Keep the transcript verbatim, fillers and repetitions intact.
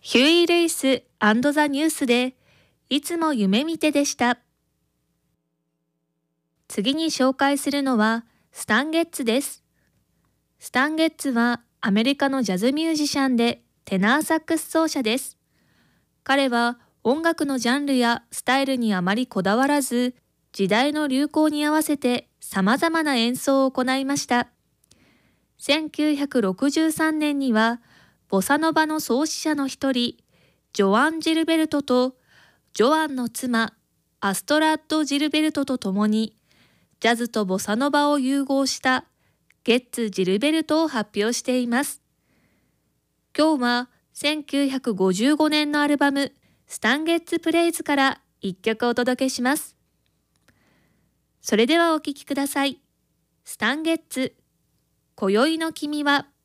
ヒューイ・ルイス&ザ・ニュースで、いつも夢見てでした。次に紹介するのは、スタン・ゲッツです。スタン・ゲッツはアメリカのジャズミュージシャンでテナーサックス奏者です。彼は音楽のジャンルやスタイルにあまりこだわらず、時代の流行に合わせて様々な演奏を行いました。せんきゅうひゃくろくじゅうさんねんには、ボサノバの創始者の一人、ジョアン・ジルベルトと、ジョアンの妻、アストラッド・ジルベルトと共に、ジャズとボサノバを融合したゲッツ・ジルベルトを発表しています。今日はせんきゅうひゃくごじゅうごねんのアルバム、スタン・ゲッツ・プレイズから一曲お届けします。それではお聴きください。スタン・ゲッツ、今宵の君は。